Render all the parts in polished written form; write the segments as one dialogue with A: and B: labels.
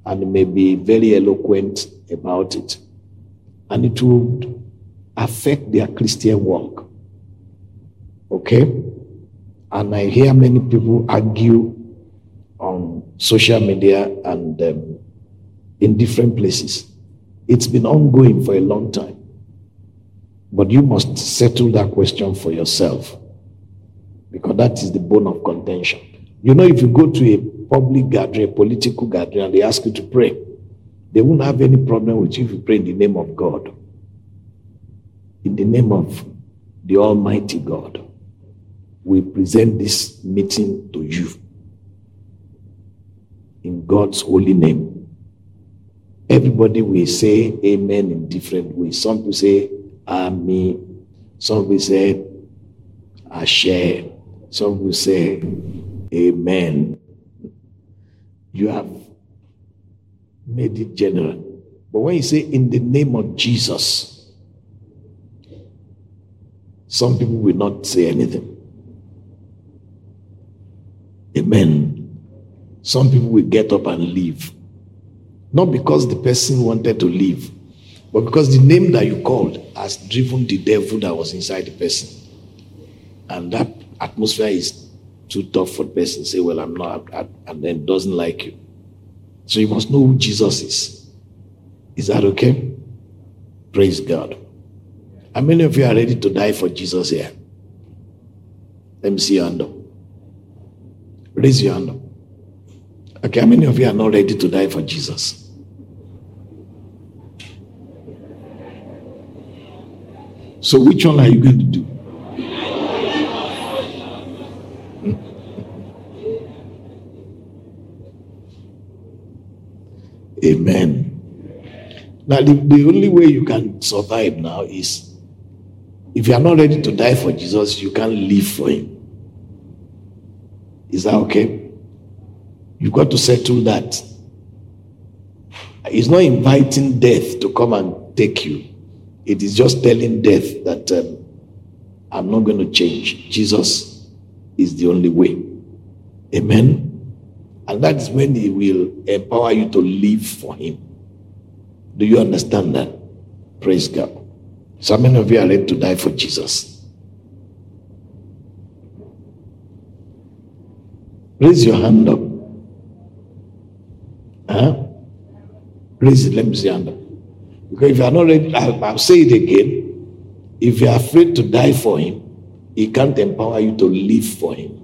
A: and may be very eloquent about it. And it would affect their Christian walk. Okay? And I hear many people argue on social media and in different places. It's been ongoing for a long time. But you must settle that question for yourself, because that is the bone of contention. You know, if you go to a public gathering, a political gathering, and they ask you to pray, they won't have any problem with you if you pray in the name of God. In the name of the Almighty God, we present this meeting to you. In God's holy name. Everybody will say amen in different ways. Some people say Amen. Some will say Asher. Some will say Amen. You have made it general. But when you say in the name of Jesus, some people will not say anything. Amen. Some people will get up and leave. Not because the person wanted to leave, but because the name that you called has driven the devil that was inside the person. And that atmosphere is too tough for the person to say, well, I'm not, and then doesn't like you. So you must know who Jesus is. Is that okay? Praise God. How many of you are ready to die for Jesus here? Let me see your hand up. Raise your hand up. Okay, how many of you are not ready to die for Jesus? So which one are you going to do? Amen. Now, the only way you can survive now is, if you are not ready to die for Jesus, you can't live for him. Is that okay? You've got to settle that. It's not inviting death to come and take you. It is just telling death that I'm not going to change. Jesus is the only way. Amen. And that is when he will empower you to live for him. Do you understand that? Praise God. So many of you are ready to die for Jesus. Raise your hand up. Huh? Raise it. Let me see your hand up. Because if you are not ready, I'll say it again. If you are afraid to die for him, he can't empower you to live for him.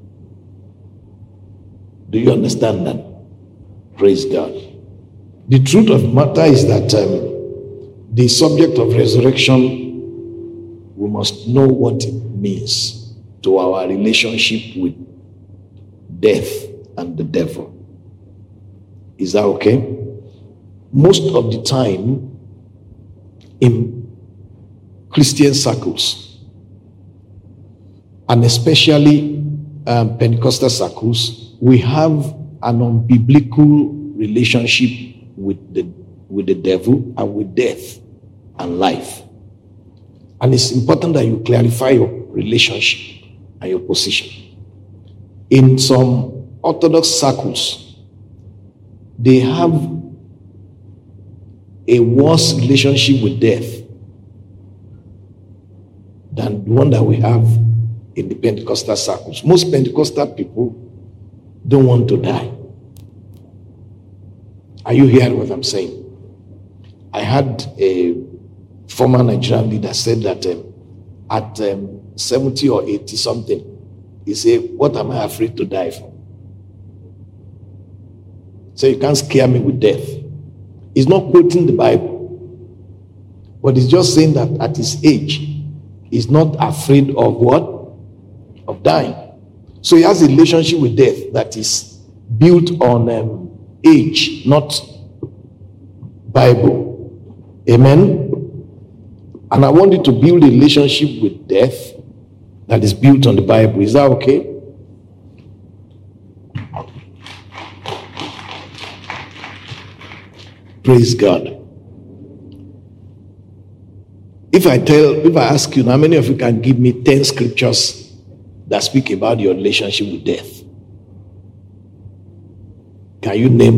A: Do you understand that? Praise God. The truth of the matter is that the subject of resurrection, we must know what it means to our relationship with death and the devil. Is that okay? Most of the time, in Christian circles, and especially Pentecostal circles, we have an unbiblical relationship with the devil and with death and life. And it's important that you clarify your relationship and your position. In some Orthodox circles, they have a worse relationship with death than the one that we have in the Pentecostal circles. Most Pentecostal people don't want to die. Are you hearing what I'm saying? I had a former Nigerian leader said that at 70 or 80 something, he said, what am I afraid to die for? So you can't scare me with death. He's not quoting the Bible, but he's just saying that at his age, he's not afraid of what? Of dying. So he has a relationship with death that is built on age, not Bible. Amen? And I want you to build a relationship with death that is built on the Bible. Is that okay? Praise God. If I ask you, how many of you can give me 10 scriptures that speak about your relationship with death? Can you name